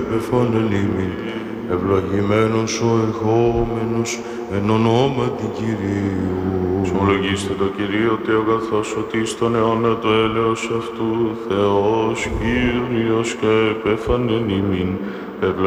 επεφάνεν ημίν. Ευλογημένος ο ερχόμενος εν ονόματι Κυρίου. Ομολογήστε το Κυρίο τι αγαθός ότι στον αιώνα το έλεος αυτού Θεός Κύριος και επέφανεν ημίν.